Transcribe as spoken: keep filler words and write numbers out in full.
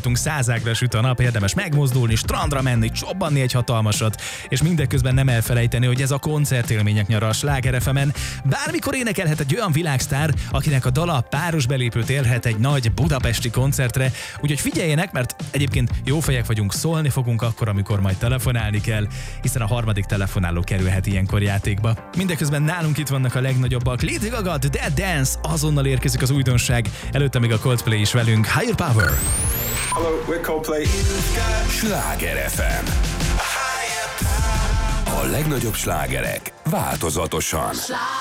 voltunk, százágra süt a nap, érdemes megmozdulni, strandra menni, csobbanni egy hatalmasat, és mindeközben nem elfelejteni, hogy ez a koncertélmények nyara a Sláger ef emen. Bármikor énekelhet egy olyan világsztár, akinek a dala páros belépőt érhet egy nagy budapesti koncertre, úgyhogy figyeljenek, mert egyébként jó fejek vagyunk, szólni fogunk akkor, amikor majd telefonálni kell, hiszen a harmadik telefonáló kerülhet ilyenkor játékba. Mindeközben nálunk itt vannak a legnagyobbak. Lady Gaga, Dead Dance, azonnal érkezik az újdonság, előtte még a Coldplay is velünk. Higher Power! Hello, we're Coldplay. Sláger ef em. A legnagyobb slágerek változatosan.